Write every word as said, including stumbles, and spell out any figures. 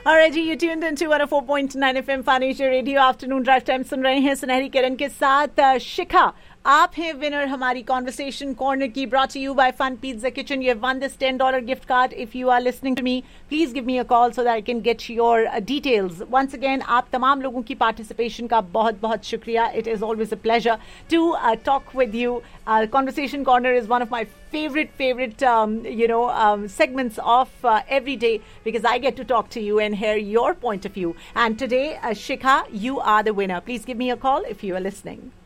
Alright ji, you tuned into one oh four point nine F M financial radio afternoon drive time सुन रहे हैं सुनहरी किरण के साथ। शिखा, आप हैं विनर हमारी कॉन्वर्सेशन कॉर्नर की, brought to you bye fun pizza kitchen. You have one this ten dollar gift card. If you are listening to me, please give me a call so that I can get your details. Once again, आप तमाम लोगों की participation का बहुत बहुत शुक्रिया। It is always a pleasure to talk with you. Conversation corner is one of my favorite favorite um, you know um, segments of uh, every day, because I get to talk to you and hear your point of view. And today, uh, Shikha, you are the winner. Please give me a call if you are listening.